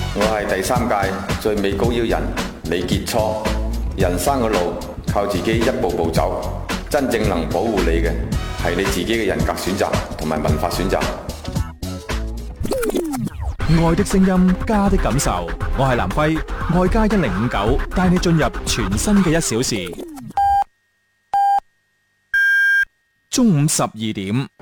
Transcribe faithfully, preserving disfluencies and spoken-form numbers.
我係第三屆最美高腰人李傑初。人生嘅路靠自己一步步走，真正能保護你嘅係你自己嘅人格選擇同埋文化選擇。 愛的聲音，家的感受。我係藍輝，愛家一零五九，帶你進入全新嘅一小時。中午十二點。